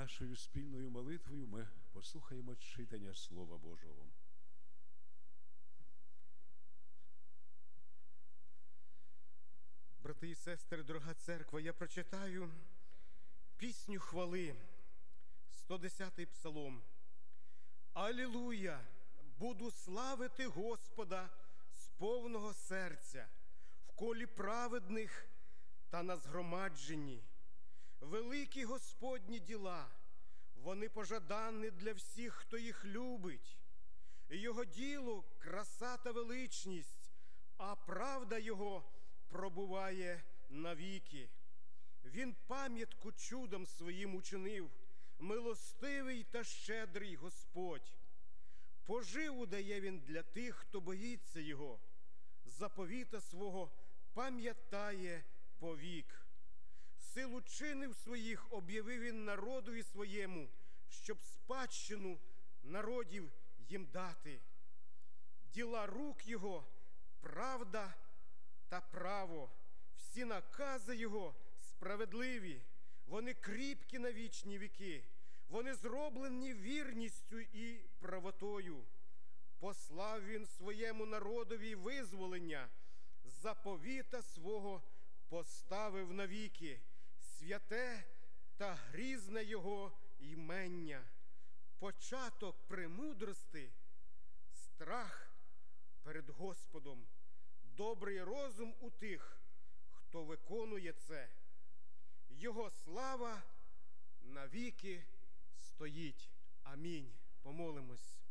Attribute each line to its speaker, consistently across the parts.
Speaker 1: нашою спільною молитвою ми послухаємо читання Слова Божого.
Speaker 2: Брати і сестри, дорога церква, я прочитаю пісню хвали, 110-й псалом. «Алілуя! Буду славити Господа з повного серця, в колі праведних та на згромадженні. Великі Господні діла, вони пожадані для всіх, хто їх любить. Його діло – краса та величність, а правда Його пробуває навіки. Він пам'ятку чудом своїм учинив, милостивий та щедрий Господь. Поживу дає Він для тих, хто боїться Його, заповіта свого пам'ятає повік. Силу чинив своїх об'явив Він народові своєму, щоб спадщину народів їм дати. Діла рук Його – правда та право, всі накази Його справедливі, вони кріпкі на вічні віки, вони зроблені вірністю і правотою. Послав Він своєму народові визволення, заповіта свого поставив навіки, святе та грізне Його імення. Початок премудрости – страх перед Господом, добрий розум у тих, хто виконує це. Його слава навіки стоїть. Амінь. Помолимось.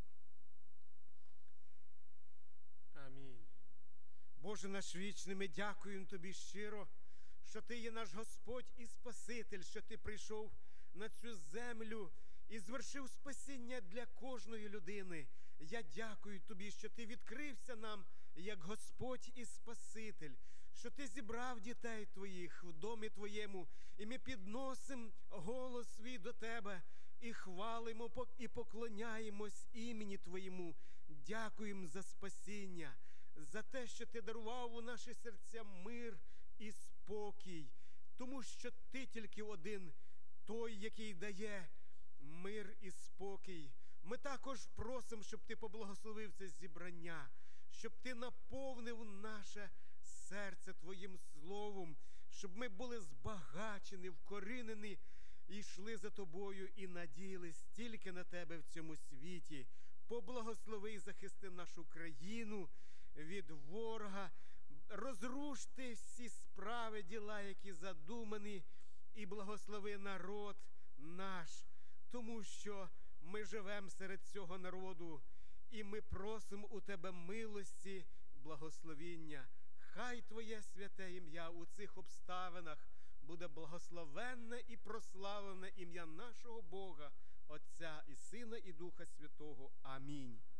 Speaker 2: Амінь. Боже наш вічний, ми дякуємо Тобі щиро, що Ти є наш Господь і Спаситель, що Ти прийшов на цю землю і звершив спасіння для кожної людини. Я дякую Тобі, що Ти відкрився нам як Господь і Спаситель, що Ти зібрав дітей Твоїх в домі Твоєму, і ми підносимо голос свій до Тебе і хвалимо і поклоняємось імені Твоєму. Дякуємо за спасіння, за те, що Ти дарував у наші серця мир і спокій, тому що Ти тільки один, той, який дає мир і спокій. Ми також просимо, щоб Ти поблагословив це зібрання, щоб Ти наповнив наше серце Твоїм словом, щоб ми були збагачені, вкорінені і йшли за Тобою і надіялись тільки на Тебе в цьому світі. Поблагослови і захисти нашу країну від ворога, розрушти всі справи, діла, які задумані, і благослови народ наш, тому що ми живемо серед цього народу, і ми просимо у Тебе милості, благословіння. Хай Твоє святе ім'я у цих обставинах буде благословенне і прославлене ім'я нашого Бога, Отця і Сина і Духа Святого. Амінь.